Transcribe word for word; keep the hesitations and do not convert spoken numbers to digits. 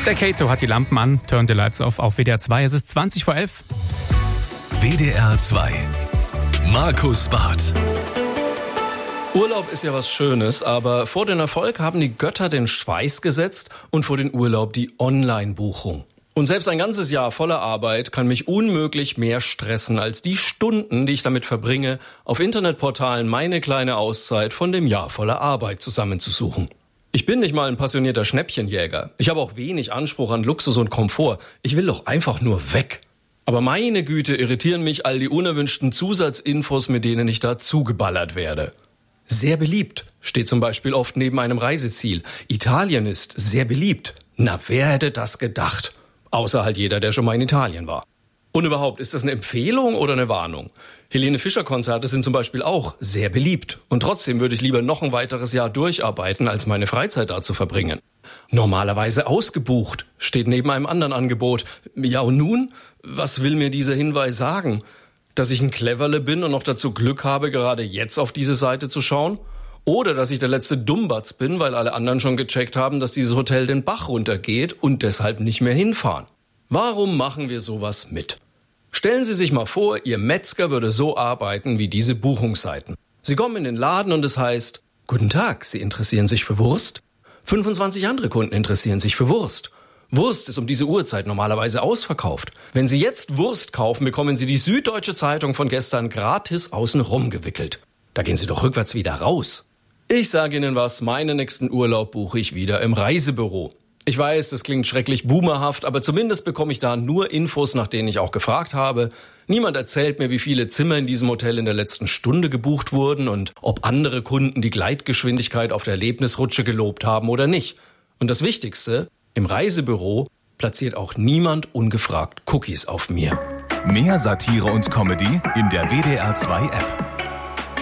Der Kato hat die Lampen an, turn the lights off auf W D R zwei. Es ist zwanzig vor elf. W D R zwei. Markus Barth. Urlaub ist ja was Schönes, aber vor den Erfolg haben die Götter den Schweiß gesetzt und vor den Urlaub die Online-Buchung. Und selbst ein ganzes Jahr voller Arbeit kann mich unmöglich mehr stressen als die Stunden, die ich damit verbringe, auf Internetportalen meine kleine Auszeit von dem Jahr voller Arbeit zusammenzusuchen. Ich bin nicht mal ein passionierter Schnäppchenjäger. Ich habe auch wenig Anspruch an Luxus und Komfort. Ich will doch einfach nur weg. Aber meine Güte, irritieren mich all die unerwünschten Zusatzinfos, mit denen ich da zugeballert werde. Sehr beliebt steht zum Beispiel oft neben einem Reiseziel. Italien ist sehr beliebt. Na, wer hätte das gedacht? Außer halt jeder, der schon mal in Italien war. Und überhaupt, ist das eine Empfehlung oder eine Warnung? Helene Fischer-Konzerte sind zum Beispiel auch sehr beliebt. Und trotzdem würde ich lieber noch ein weiteres Jahr durcharbeiten, als meine Freizeit da zu verbringen. Normalerweise ausgebucht steht neben einem anderen Angebot. Ja und nun? Was will mir dieser Hinweis sagen? Dass ich ein Cleverle bin und noch dazu Glück habe, gerade jetzt auf diese Seite zu schauen? Oder dass ich der letzte Dummbatz bin, weil alle anderen schon gecheckt haben, dass dieses Hotel den Bach runtergeht und deshalb nicht mehr hinfahren? Warum machen wir sowas mit? Stellen Sie sich mal vor, Ihr Metzger würde so arbeiten wie diese Buchungsseiten. Sie kommen in den Laden und es heißt, guten Tag, Sie interessieren sich für Wurst? fünfundzwanzig andere Kunden interessieren sich für Wurst. Wurst ist um diese Uhrzeit normalerweise ausverkauft. Wenn Sie jetzt Wurst kaufen, bekommen Sie die Süddeutsche Zeitung von gestern gratis außen rum gewickelt. Da gehen Sie doch rückwärts wieder raus. Ich sage Ihnen was, meinen nächsten Urlaub buche ich wieder im Reisebüro. Ich weiß, das klingt schrecklich boomerhaft, aber zumindest bekomme ich da nur Infos, nach denen ich auch gefragt habe. Niemand erzählt mir, wie viele Zimmer in diesem Hotel in der letzten Stunde gebucht wurden und ob andere Kunden die Gleitgeschwindigkeit auf der Erlebnisrutsche gelobt haben oder nicht. Und das Wichtigste, im Reisebüro platziert auch niemand ungefragt Cookies auf mir. Mehr Satire und Comedy in der W D R zwei App.